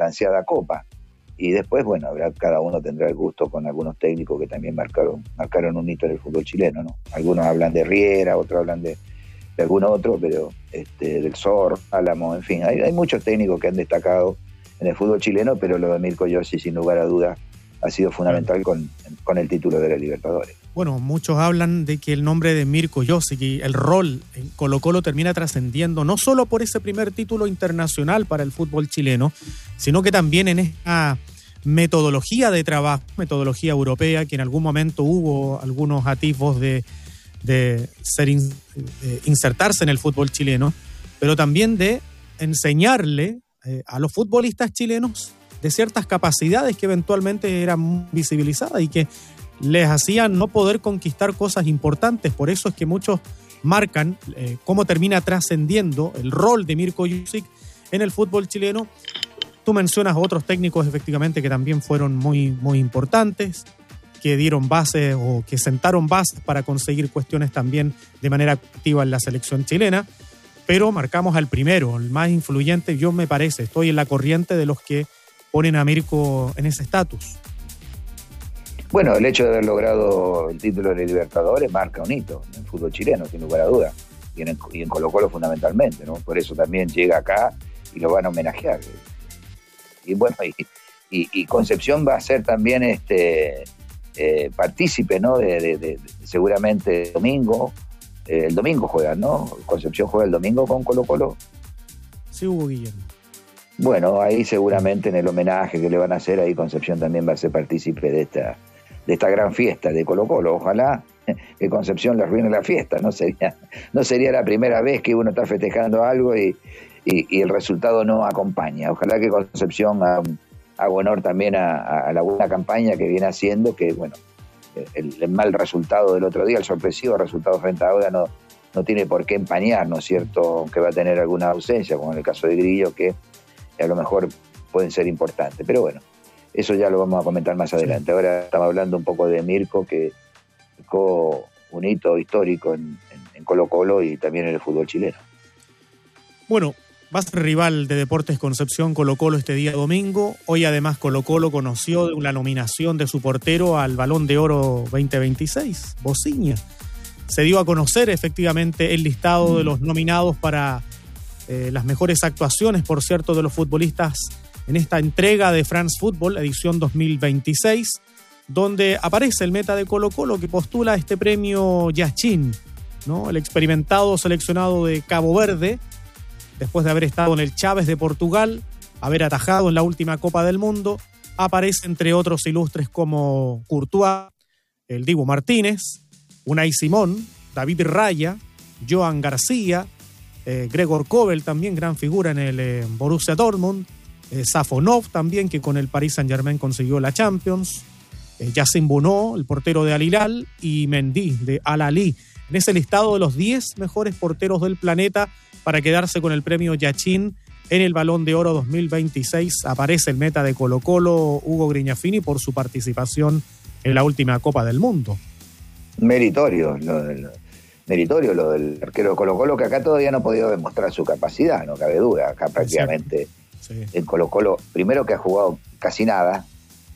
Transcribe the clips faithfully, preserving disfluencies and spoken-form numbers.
la ansiada Copa. Y después, bueno, habrá, cada uno tendrá el gusto con algunos técnicos que también marcaron, marcaron un hito en el fútbol chileno, ¿no? Algunos hablan de Riera, otros hablan de, de algún otro, pero este, del Zor, Álamo, en fin, hay, hay muchos técnicos que han destacado en el fútbol chileno, pero lo de Mirko Yossi, sin lugar a dudas, ha sido fundamental con, con el título de la Libertadores. Bueno, muchos hablan de que el nombre de Mirko Yossi y el rol en Colo-Colo termina trascendiendo no solo por ese primer título internacional para el fútbol chileno, sino que también en esta metodología de trabajo, metodología europea, que en algún momento hubo algunos atisbos de, de, ser in, de insertarse en el fútbol chileno, pero también de enseñarle eh, a los futbolistas chilenos de ciertas capacidades que eventualmente eran visibilizadas y que les hacían no poder conquistar cosas importantes. Por eso es que muchos marcan eh, cómo termina trascendiendo el rol de Mirko Yossi en el fútbol chileno. Tú mencionas otros técnicos efectivamente que también fueron muy, muy importantes, que dieron bases o que sentaron bases para conseguir cuestiones también de manera activa en la selección chilena, pero marcamos al primero, el más influyente, yo me parece, estoy en la corriente de los que ponen a Mirko en ese estatus. Bueno, el hecho de haber logrado el título de Libertadores marca un hito en el fútbol chileno, sin lugar a dudas, y en, y en Colo-Colo fundamentalmente, ¿no? Por eso también llega acá y lo van a homenajear. Y bueno, y, y, y Concepción va a ser también este eh, partícipe, ¿no? De, de, de, de seguramente el domingo, eh, el domingo juegan, ¿no? Concepción juega el domingo con Colo-Colo. Sí, Hugo Guillermo. Bueno, ahí seguramente en el homenaje que le van a hacer, ahí Concepción también va a ser partícipe de esta, de esta gran fiesta de Colo-Colo. Ojalá que Concepción le arruine la fiesta, no sería, no sería la primera vez que uno está festejando algo y, y, y el resultado no acompaña. Ojalá que Concepción haga, haga honor también a, a la buena campaña que viene haciendo, que bueno, el, el mal resultado del otro día, el sorpresivo resultado frente a Auda no, no tiene por qué empañar, ¿no es cierto?, aunque va a tener alguna ausencia, como en el caso de Grillo, que a lo mejor pueden ser importantes, pero bueno, eso ya lo vamos a comentar más adelante. Ahora estamos hablando un poco de Mirko, que marcó un hito histórico en, en, en Colo-Colo y también en el fútbol chileno. Bueno, va a ser rival de Deportes Concepción Colo-Colo este día domingo. Hoy además Colo-Colo conoció la nominación de su portero al Balón de Oro veinte veintiséis, Bociña. Se dio a conocer efectivamente el listado de los nominados para Eh, las mejores actuaciones, por cierto, de los futbolistas en esta entrega de France Football, edición dos mil veintiséis, donde aparece el meta de Colo-Colo que postula este premio Yachín, ¿no? El experimentado seleccionado de Cabo Verde, después de haber estado en el Chaves de Portugal, haber atajado en la última Copa del Mundo, aparece entre otros ilustres como Courtois, el Dibu Martínez, Unai Simón, David Raya, Joan García, Eh, Gregor Kobel también, gran figura en el eh, Borussia Dortmund, eh, Safonov también, que con el Paris Saint-Germain consiguió la Champions, eh, Yacine Bono, el portero de Al Hilal, y Mendy de Al Ahly, en ese listado de los diez mejores porteros del planeta para quedarse con el premio Yachín en el Balón de Oro dos mil veintiséis. Aparece el meta de Colo-Colo, Hugo Grignafini, por su participación en la última Copa del Mundo. Meritorio, lo del... meritorio lo del arquero de Colo-Colo, que acá todavía no ha podido demostrar su capacidad, no cabe duda. Acá prácticamente sí. En Colo-Colo, primero que ha jugado casi nada,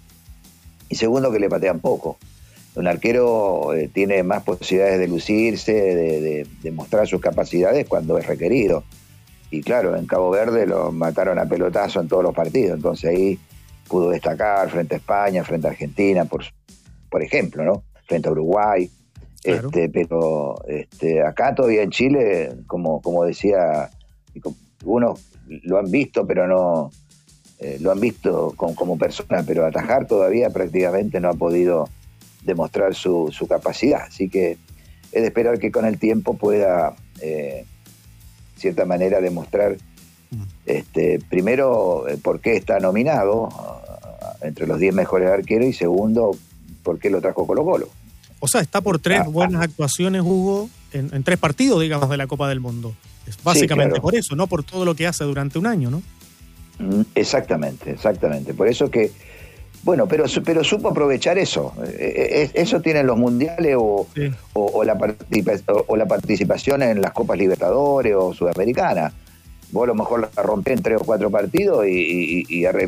y segundo que le patean poco. Un arquero eh, tiene más posibilidades de lucirse, de, de, de mostrar sus capacidades cuando es requerido. Y claro, en Cabo Verde lo mataron a pelotazo en todos los partidos, entonces ahí pudo destacar frente a España, frente a Argentina, por, por ejemplo, ¿no? Frente a Uruguay. Claro. Este, pero este, acá todavía en Chile, como, como decía, unos lo han visto, pero no eh, lo han visto como, como persona, pero atajar todavía prácticamente no ha podido demostrar su, su capacidad. Así que es de esperar que con el tiempo pueda, eh, de cierta manera, demostrar este, primero por qué está nominado uh, entre los diez mejores arqueros y segundo, por qué lo trajo Colo-Colo. O sea, está por tres buenas actuaciones, Hugo, en, en tres partidos, digamos, de la Copa del Mundo. Es básicamente sí, claro. Por eso, no por todo lo que hace durante un año, ¿no? Exactamente, exactamente. Por eso que, bueno, pero, pero supo aprovechar eso. Eso tienen los mundiales o, sí. o, o, la participa- o la participación en las Copas Libertadores o Sudamericanas. Vos a lo mejor la rompés en tres o cuatro partidos y, y, y arreglás